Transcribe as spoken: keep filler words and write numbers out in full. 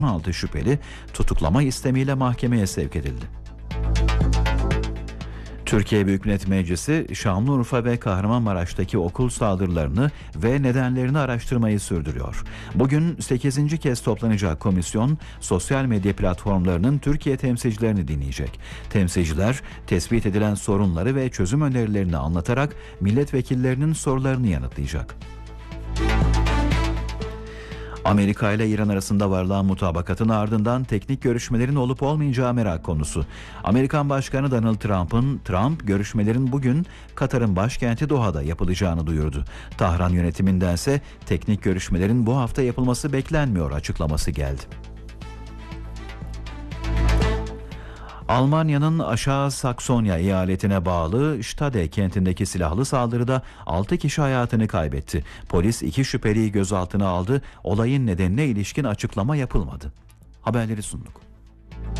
altı şüpheli tutuklama istemiyle mahkemeye sevk edildi. Türkiye Büyük Millet Meclisi, Şanlıurfa ve Kahramanmaraş'taki okul saldırılarını ve nedenlerini araştırmayı sürdürüyor. Bugün sekizinci kez toplanacak komisyon, sosyal medya platformlarının Türkiye temsilcilerini dinleyecek. Temsilciler, tespit edilen sorunları ve çözüm önerilerini anlatarak milletvekillerinin sorularını yanıtlayacak. Amerika ile İran arasında varılan mutabakatın ardından teknik görüşmelerin olup olmayacağı merak konusu. Amerikan Başkanı Donald Trump'ın Trump görüşmelerin bugün Katar'ın başkenti Doha'da yapılacağını duyurdu. Tahran yönetimindense teknik görüşmelerin bu hafta yapılması beklenmiyor açıklaması geldi. Almanya'nın Aşağı Saksonya eyaletine bağlı Stade kentindeki silahlı saldırıda altı kişi hayatını kaybetti. Polis iki şüpheliyi gözaltına aldı. Olayın nedenine ilişkin açıklama yapılmadı. Haberleri sunduk.